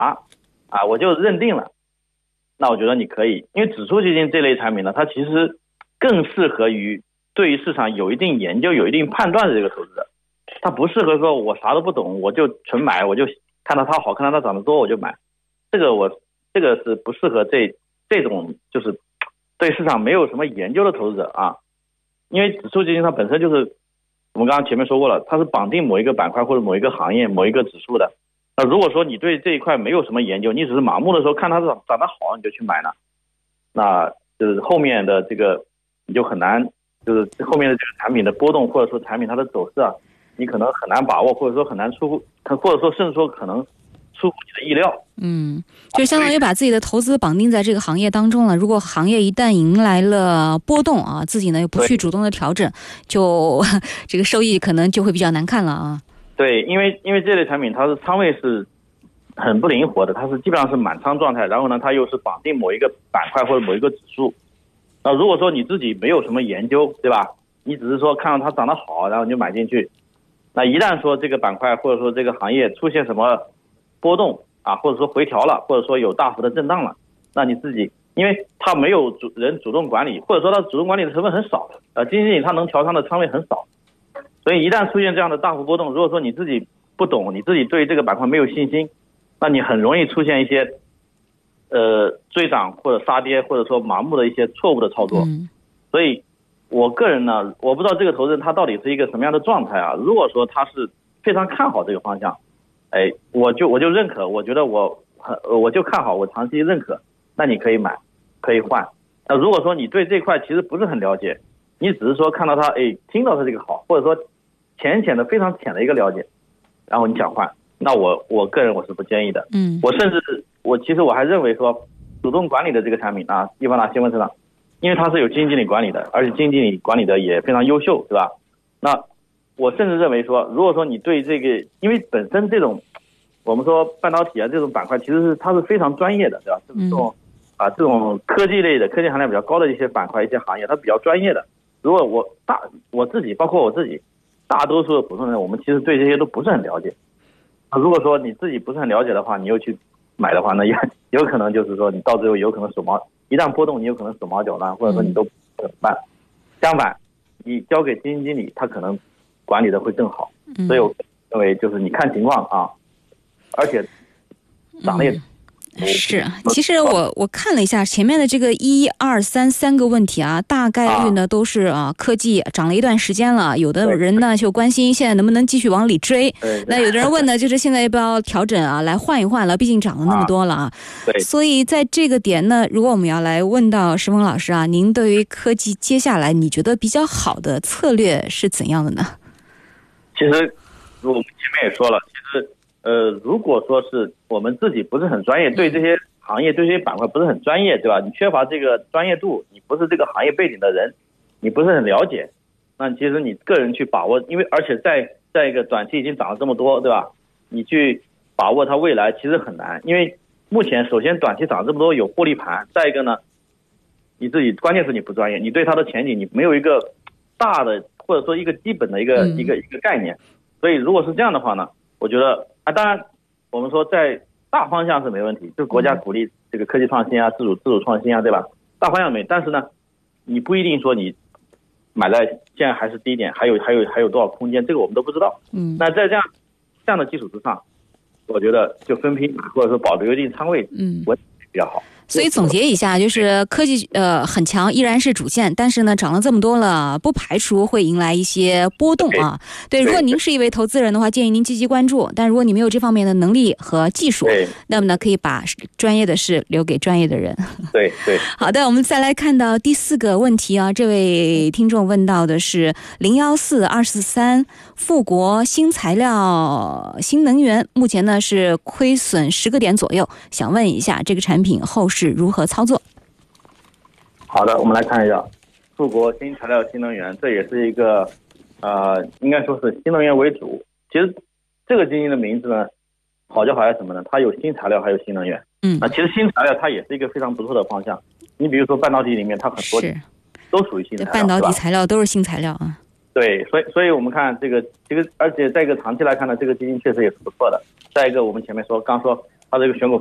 我就认定了，那我觉得你可以，因为指数基金这类产品呢，它其实更适合于对于市场有一定研究、有一定判断的这个投资者，它不适合说我啥都不懂，我就纯买，我就看到它好，看到它涨得多我就买，这个是不适合这种就是对市场没有什么研究的投资者啊，因为指数基金它本身就是我们刚刚前面说过了，它是绑定某一个板块或者某一个行业、某一个指数的。那如果说你对这一块没有什么研究，你只是盲目的时候看它涨得好你就去买了，那就是后面的这个你就很难，就是后面的这个产品的波动或者说产品它的走势啊，你可能很难把握，或者说很难或者说甚至说可能出乎你的意料。 就相当于把自己的投资绑定在这个行业当中了。如果行业一旦迎来了波动啊，自己呢又不去主动的调整，就这个收益可能就会比较难看了啊。 对，因为这类产品它是仓位是很不灵活的，它是基本上是满仓状态，然后呢它又是绑定某一个板块或者某一个指数。那如果说你自己没有什么研究，对吧？你只是说看到它涨得好，然后你就买进去。那一旦说这个板块或者说这个行业出现什么波动啊，或者说回调了，或者说有大幅的震荡了，那你自己因为它没有人主动管理，或者说它主动管理的成分很少，基金经理他能调仓的仓位很少，所以一旦出现这样的大幅波动，如果说你自己不懂，你自己对这个板块没有信心，那你很容易出现一些追涨或者杀跌，或者说盲目的一些错误的操作。所以我个人呢，我不知道这个投资人他到底是一个什么样的状态啊。如果说他是非常看好这个方向，我就认可，我觉得我就看好，我长期认可，那你可以买，可以换。那如果说你对这块其实不是很了解，你只是说看到它，听到它这个好，或者说浅的非常浅的一个了解，然后你想换，那我个人我是不建议的。我甚至其实我还认为说，主动管理的这个产品啊，易方达新闻市场，因为它是有基金经理管理的，而且基金经理管理的也非常优秀，对吧？那我甚至认为说，如果说你对这个，因为本身这种我们说半导体啊这种板块，其实它是非常专业的，对吧？这种科技类的、科技含量比较高的一些板块、一些行业，它比较专业的。如果我自己，包括我自己，大多数的普通人，我们其实对这些都不是很了解。如果说你自己不是很了解的话，你又去买的话，那有可能就是说你到最后有可能一旦波动，你有可能手忙脚乱，或者说你都怎么办？相反，你交给基金经理，他可能管理的会更好。所以我认为就是你看情况啊，而且涨得也是，其实我看了一下前面的这个1、2、3个问题啊，大概率呢都是科技涨了一段时间了，有的人呢就关心现在能不能继续往里追，那有的人问呢就是现在要不要调整啊，来换一换了，毕竟涨了那么多了啊。所以在这个点呢，如果我们要来问到石峰老师啊，您对于科技接下来你觉得比较好的策略是怎样的呢？ 其实我们前面也说了，其实如果说是我们自己不是很专业，对这些行业、对这些板块不是很专业，对吧？你缺乏这个专业度，你不是这个行业背景的人，你不是很了解，那其实你个人去把握，因为而且在一个短期已经涨了这么多，对吧？你去把握它未来其实很难，因为目前首先短期涨这么多有获利盘，再一个呢，你自己关键是你不专业，你对它的前景你没有一个大的或者说一个基本的一个概念，所以如果是这样的话呢，我觉得当然我们说在大方向是没问题，就国家鼓励这个科技创新啊，自主创新啊，对吧？大方向没，但是呢，你不一定说你买在现在还是低点，还有多少空间，这个我们都不知道。那在这样的基础之上，我觉得就分批或者说保留一定仓位，我比较好。 所以总结一下，就是科技很强，依然是主线，但是呢涨了这么多了，不排除会迎来一些波动啊。对，如果您是一位投资人的话，建议您积极关注。但如果你没有这方面的能力和技术，那么呢可以把专业的事留给专业的人。 对。 好的，我们再来看到第4个问题啊，这位听众问到的是014243富国新材料新能源，目前呢是亏损10个点左右，想问一下这个产品后市如何操作？ 好的，我们来看一下富国新材料新能源，这也是一个应该说是新能源为主。其实这个基金的名字呢，好就好在什么呢？它有新材料，还有新能源。其实新材料它也是一个非常不错的方向。你比如说半导体里面，它很多都属于新材料， 半导体材料都是新材料啊。 对，所以我们看这个，而且在一个长期来看呢，这个基金确实也是不错的。再一个，我们前面刚说它这个选股